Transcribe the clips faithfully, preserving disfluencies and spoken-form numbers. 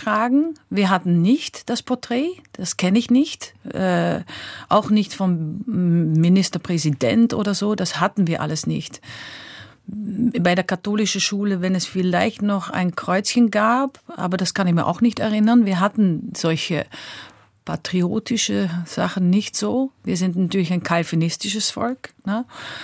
getragen. Wir hatten nicht das Porträt, das kenne ich nicht. Äh, auch nicht vom Ministerpräsident oder so, das hatten wir alles nicht. Bei der katholischen Schule, wenn es vielleicht noch ein Kreuzchen gab, aber das kann ich mir auch nicht erinnern. Wir hatten solche patriotische Sachen nicht so. Wir sind natürlich ein calvinistisches Volk. Ne?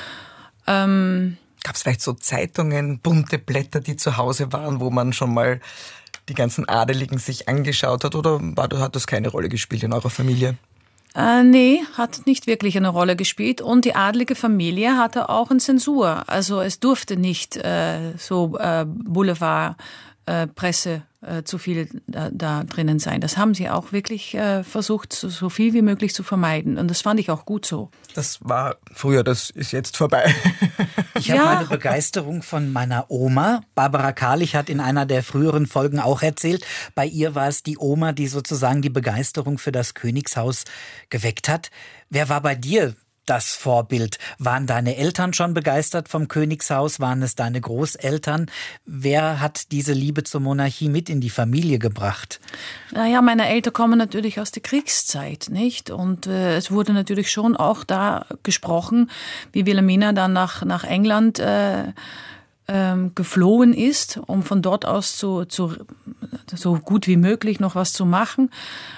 Ähm, Gab es vielleicht so Zeitungen, bunte Blätter, die zu Hause waren, wo man schon mal die ganzen Adeligen sich angeschaut hat? Oder war, hat das keine Rolle gespielt in eurer Familie? Äh, nee, hat nicht wirklich eine Rolle gespielt. Und die adelige Familie hatte auch eine Zensur. Also es durfte nicht äh, so äh, Boulevard, äh, Presse äh, zu viel da, da drinnen sein. Das haben sie auch wirklich äh, versucht, so, so viel wie möglich zu vermeiden. Und das fand ich auch gut so. Das war früher, das ist jetzt vorbei. Ich habe ja. meine Begeisterung von meiner Oma. Barbara Karlich hat in einer der früheren Folgen auch erzählt, bei ihr war es die Oma, die sozusagen die Begeisterung für das Königshaus geweckt hat. Wer war bei dir das Vorbild? Waren deine Eltern schon begeistert vom Königshaus? Waren es deine Großeltern? Wer hat diese Liebe zur Monarchie mit in die Familie gebracht? Naja, meine Eltern kommen natürlich aus der Kriegszeit, nicht? Und äh, es wurde natürlich schon auch da gesprochen, wie Wilhelmina dann nach, nach England äh, ähm, geflohen ist, um von dort aus zu, zu, so gut wie möglich noch was zu machen.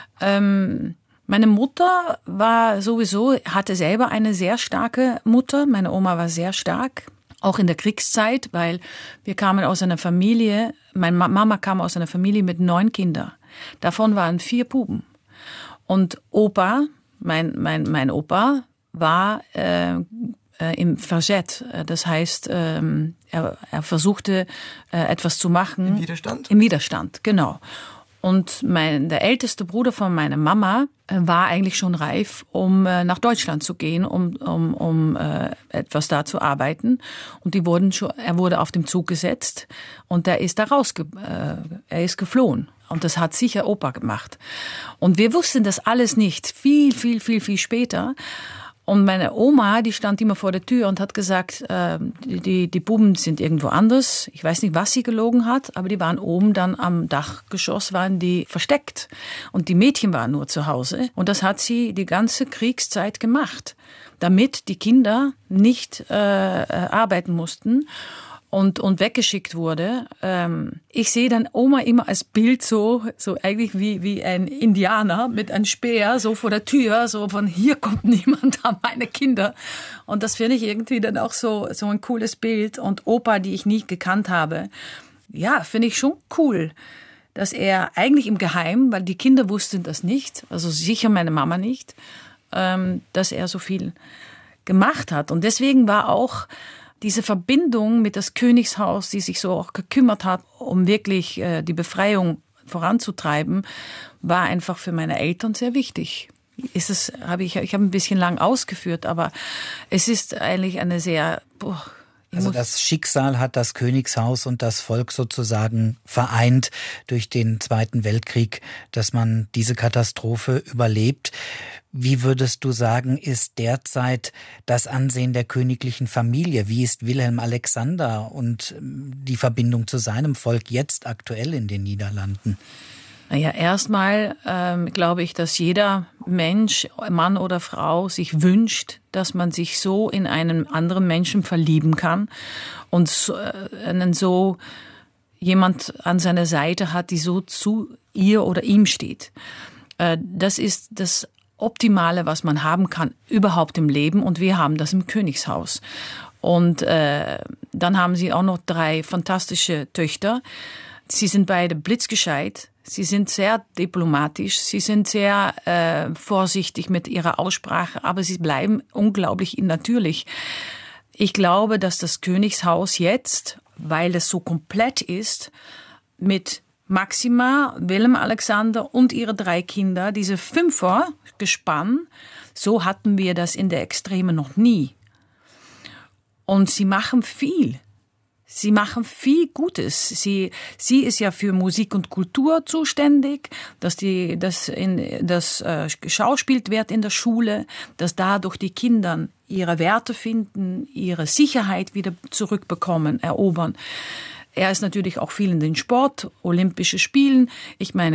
Ähm, Meine Mutter war sowieso, hatte selber eine sehr starke Mutter. Meine Oma war sehr stark, auch in der Kriegszeit, weil wir kamen aus einer Familie, meine Mama kam aus einer Familie mit neun Kindern. Davon waren vier Buben. Und Opa, mein, mein, mein Opa, war äh, äh, im Versett. Das heißt, ähm, er, er versuchte äh, etwas zu machen. Im Widerstand? Im Widerstand, genau. Und mein, der älteste Bruder von meiner Mama war eigentlich schon reif, um äh, nach Deutschland zu gehen, um, um, um äh, etwas da zu arbeiten. Und die wurden schon, er wurde auf den Zug gesetzt und er ist da rausge, äh, er ist geflohen. Und das hat sicher Opa gemacht. Und wir wussten das alles nicht. Viel, viel, viel, viel später. Und meine Oma, die stand immer vor der Tür und hat gesagt, äh, die, die Buben sind irgendwo anders. Ich weiß nicht, was sie gelogen hat, aber die waren oben dann am Dachgeschoss, waren die versteckt. Und die Mädchen waren nur zu Hause. Und das hat sie die ganze Kriegszeit gemacht, damit die Kinder nicht äh, arbeiten mussten. Und, und weggeschickt wurde. Ähm, ich sehe dann Oma immer als Bild so, so eigentlich wie, wie ein Indianer mit einem Speer, so vor der Tür, so von hier kommt niemand an meine Kinder. Und das finde ich irgendwie dann auch so, so ein cooles Bild. Und Opa, die ich nie gekannt habe, ja, finde ich schon cool, dass er eigentlich im Geheimen, weil die Kinder wussten das nicht, also sicher meine Mama nicht, ähm, dass er so viel gemacht hat. Und deswegen war auch diese Verbindung mit das Königshaus, die sich so auch gekümmert hat, um wirklich äh, die Befreiung voranzutreiben, war einfach für meine Eltern sehr wichtig. Ist es, habe ich, ich habe ein bisschen lang ausgeführt, aber es ist eigentlich eine sehr, boah, Also das Schicksal hat das Königshaus und das Volk sozusagen vereint durch den Zweiten Weltkrieg, dass man diese Katastrophe überlebt. Wie würdest du sagen, ist derzeit das Ansehen der königlichen Familie? Wie ist Wilhelm Alexander und die Verbindung zu seinem Volk jetzt aktuell in den Niederlanden? Naja, erstmal ähm, glaube ich, dass jeder Mensch, Mann oder Frau, sich wünscht, dass man sich so in einen anderen Menschen verlieben kann und so, äh, einen so jemand an seiner Seite hat, die so zu ihr oder ihm steht. Äh, das ist das Optimale, was man haben kann, überhaupt im Leben. Und wir haben das im Königshaus. Und äh, dann haben sie auch noch drei fantastische Töchter. Sie sind beide blitzgescheit. Sie sind sehr diplomatisch. Sie sind sehr äh, vorsichtig mit ihrer Aussprache. Aber sie bleiben unglaublich natürlich. Ich glaube, dass das Königshaus jetzt, weil es so komplett ist, mit Maxima, Willem Alexander und ihre drei Kinder, diese Fünfer-Gespann, so hatten wir das in der Extreme noch nie. Und sie machen viel. Sie machen viel Gutes. Sie, sie ist ja für Musik und Kultur zuständig, dass die, dass in, das äh, geschauspielt wird in der Schule, dass dadurch die Kinder ihre Werte finden, ihre Sicherheit wieder zurückbekommen, erobern. Er ist natürlich auch viel in den Sport, Olympische Spielen. Ich meine,